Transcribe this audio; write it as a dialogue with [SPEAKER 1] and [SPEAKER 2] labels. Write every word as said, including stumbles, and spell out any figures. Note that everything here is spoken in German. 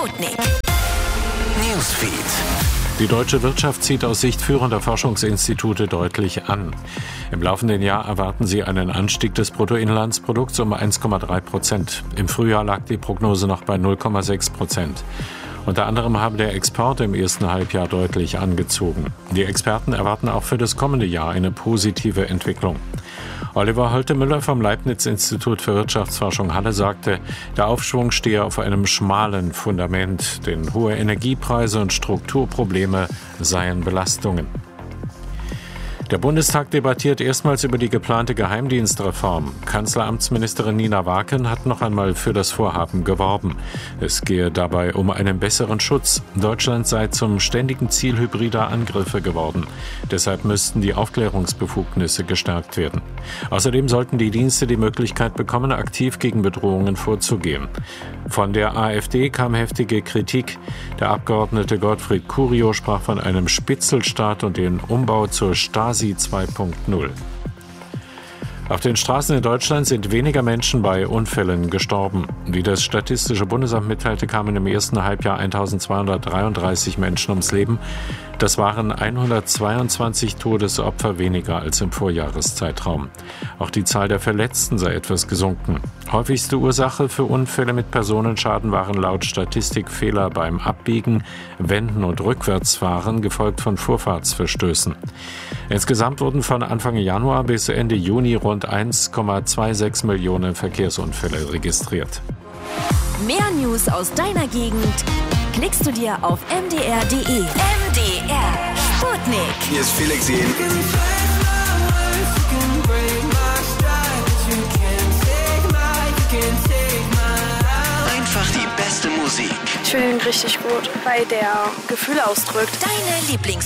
[SPEAKER 1] Sputnik.
[SPEAKER 2] Newsfeed.
[SPEAKER 3] Die deutsche Wirtschaft zieht aus Sicht führender Forschungsinstitute deutlich an. Im laufenden Jahr erwarten sie einen Anstieg des Bruttoinlandsprodukts um eins Komma drei Prozent. Im Frühjahr lag die Prognose noch bei null Komma sechs Prozent. Unter anderem habe der Export im ersten Halbjahr deutlich angezogen. Die Experten erwarten auch für das kommende Jahr eine positive Entwicklung. Oliver Holte-Müller vom Leibniz-Institut für Wirtschaftsforschung Halle sagte, der Aufschwung stehe auf einem schmalen Fundament, denn hohe Energiepreise und Strukturprobleme seien Belastungen. Der Bundestag debattiert erstmals über die geplante Geheimdienstreform. Kanzleramtsministerin Nina Waken hat noch einmal für das Vorhaben geworben. Es gehe dabei um einen besseren Schutz. Deutschland sei zum ständigen Ziel hybrider Angriffe geworden. Deshalb müssten die Aufklärungsbefugnisse gestärkt werden. Außerdem sollten die Dienste die Möglichkeit bekommen, aktiv gegen Bedrohungen vorzugehen. Von der AfD kam heftige Kritik. Der Abgeordnete Gottfried Curio sprach von einem Spitzelstaat und den Umbau zur Stasi zwei Punkt null. Auf den Straßen in Deutschland sind weniger Menschen bei Unfällen gestorben. Wie das Statistische Bundesamt mitteilte, kamen im ersten Halbjahr eintausendzweihundertdreiunddreißig Menschen ums Leben. Das waren hundertzweiundzwanzig Todesopfer weniger als im Vorjahreszeitraum. Auch die Zahl der Verletzten sei etwas gesunken. Häufigste Ursache für Unfälle mit Personenschaden waren laut Statistik Fehler beim Abbiegen, Wenden und Rückwärtsfahren, gefolgt von Vorfahrtsverstößen. Insgesamt wurden von Anfang Januar bis Ende Juni rund eins Komma sechsundzwanzig Millionen Verkehrsunfälle registriert.
[SPEAKER 1] Mehr News aus deiner Gegend klickst du dir auf m d r punkt d e. M D R Sputnik.
[SPEAKER 2] Hier ist Felix Jen. Einfach die beste Musik.
[SPEAKER 4] Ich finde ihn richtig gut, weil der Gefühle ausdrückt.
[SPEAKER 1] Deine Lieblings